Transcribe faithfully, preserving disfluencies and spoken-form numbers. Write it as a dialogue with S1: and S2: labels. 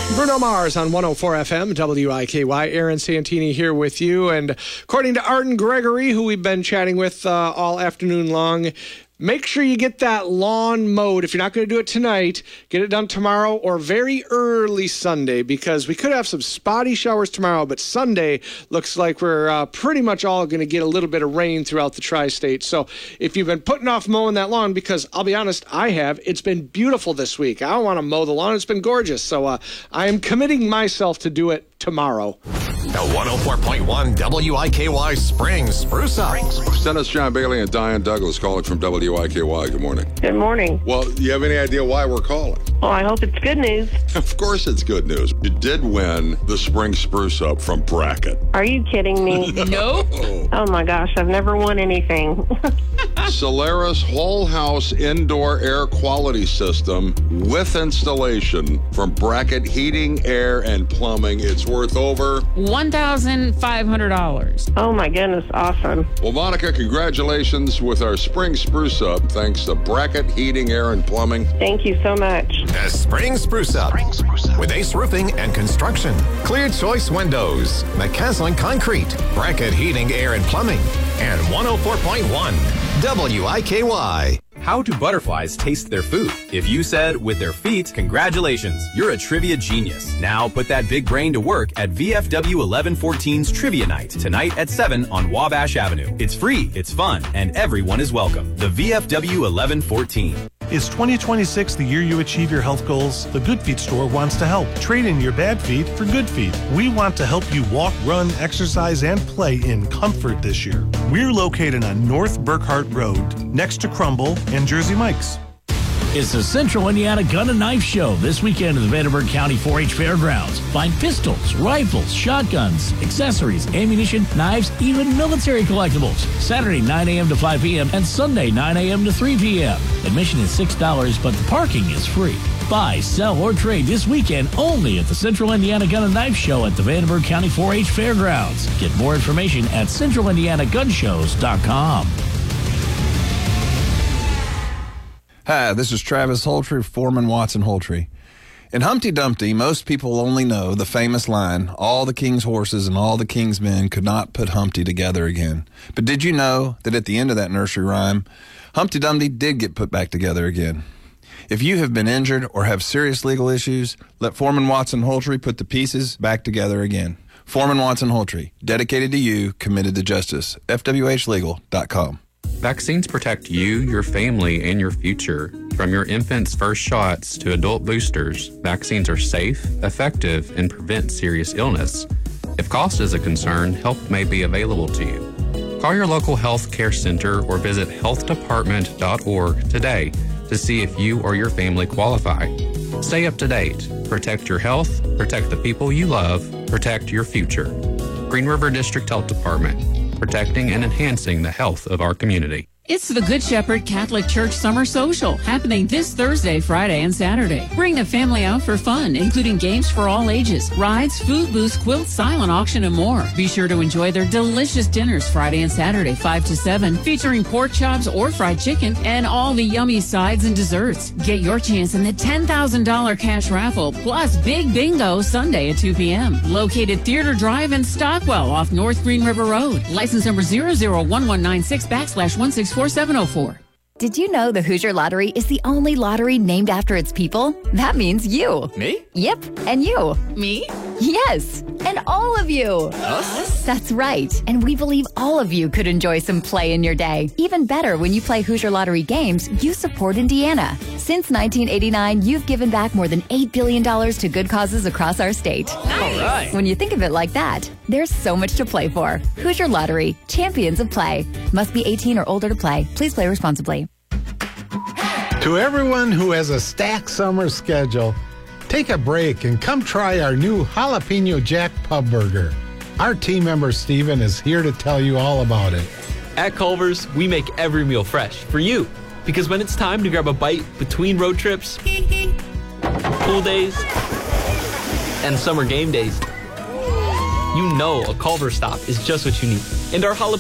S1: Bruno Mars on one oh four F M, W I K Y. Aaron Santini here with you. And according to Arden Gregory, who we've been chatting with uh, all afternoon long, make sure you get that lawn mowed. If you're not going to do it tonight, get it done tomorrow or very early Sunday, because we could have some spotty showers tomorrow, but Sunday looks like we're uh, pretty much all going to get a little bit of rain throughout the tri-state. So if you've been putting off mowing that lawn, because I'll be honest, I have, it's been beautiful this week. I don't want to mow the lawn. It's been gorgeous. So uh, I am committing myself to do it tomorrow.
S2: The one oh four point one W I K Y Spring Spruce Up.
S3: Dennis John Bailey and Diane Douglas calling from W I K Y. Good morning.
S4: Good morning.
S3: Well, do you have any idea why we're calling?
S4: Well, I hope it's good news.
S3: Of course it's good news. You did win the Spring Spruce Up from Bracket.
S4: Are you kidding me?
S5: Nope.
S4: Oh my gosh, I've never won anything.
S3: Solaris Whole House Indoor Air Quality System with installation from Bracket Heating, Air, and Plumbing. It's worth over
S5: one thousand five hundred dollars.
S4: Oh my goodness, awesome.
S3: Well, Monica, congratulations with our Spring Spruce Up, thanks to Bracket Heating, Air, and Plumbing.
S4: Thank you so much.
S2: The Spring Spruce Up. Spring Spruce Up. With Ace Roofing and Construction. Clear Choice Windows. McCaslin Concrete. Bracket Heating, Air, and Plumbing. And one oh four point one W I K Y.
S6: How do butterflies taste their food? If you said with their feet, congratulations, you're a trivia genius. Now put that big brain to work at V F W eleven fourteen's Trivia Night, tonight at seven on Wabash Avenue. It's free, it's fun, and everyone is welcome. The V F W eleven fourteen.
S7: Is twenty twenty-six the year you achieve your health goals? The Good Feet store wants to help. Trade in your bad feet for good feet. We want to help you walk, run, exercise, and play in comfort this year. We're located on North Burkhart Road, next to Crumble and Jersey Mike's.
S8: It's the Central Indiana Gun and Knife Show this weekend at the Vanderburgh County four H Fairgrounds. Find pistols, rifles, shotguns, accessories, ammunition, knives, even military collectibles. Saturday nine a.m. to five p.m. and Sunday nine a.m. to three p.m. Admission is six dollars, but the parking is free. Buy, sell, or trade this weekend only at the Central Indiana Gun and Knife Show at the Vanderburgh County four H Fairgrounds. Get more information at central indiana gun shows dot com.
S9: Hi, this is Travis Holtree, Foreman Watson Holtree. In Humpty Dumpty, most people only know the famous line, all the king's horses and all the king's men could not put Humpty together again. But did you know that at the end of that nursery rhyme, Humpty Dumpty did get put back together again? If you have been injured or have serious legal issues, let Foreman Watson Holtree put the pieces back together again. Foreman Watson Holtree, dedicated to you, committed to justice. F W H legal dot com.
S10: Vaccines protect you, your family, and your future. From your infant's first shots to adult boosters, vaccines are safe, effective, and prevent serious illness. If cost is a concern, help may be available to you. Call your local health care center or visit health department dot org today to see if you or your family qualify. Stay up to date. Protect your health, protect the people you love, protect your future. Green River District Health Department, protecting and enhancing the health of our community.
S5: It's the Good Shepherd Catholic Church Summer Social, happening this Thursday, Friday, and Saturday. Bring the family out for fun, including games for all ages, rides, food booths, quilts, silent auction, and more. Be sure to enjoy their delicious dinners Friday and Saturday, five to seven, featuring pork chops or fried chicken, and all the yummy sides and desserts. Get your chance in the ten thousand dollars cash raffle, plus Big Bingo Sunday at two p.m. Located Theater Drive in Stockwell off North Green River Road. License number zero zero one one nine six backslash one six four seven oh four.
S11: Did you know the Hoosier Lottery is the only lottery named after its people? That means you.
S6: Me?
S11: Yep, and you.
S5: Me?
S11: Yes, and all of you.
S6: Us?
S11: That's right, and we believe all of you could enjoy some play in your day. Even better, when you play Hoosier Lottery games, you support Indiana. Since nineteen eighty-nine, you've given back more than eight billion dollars to good causes across our state.
S5: Nice.
S6: All right.
S11: When you think of it like that, there's so much to play for. Hoosier Lottery, champions of play. Must be eighteen or older to play. Please play responsibly.
S12: To everyone who has a stacked summer schedule, take a break and come try our new Jalapeno Jack Pub Burger. Our team member Steven is here to tell you all about it.
S13: At Culver's, we make every meal fresh for you. Because when it's time to grab a bite between road trips, pool days, and summer game days, you know a Culver's stop is just what you need. And our jalapeno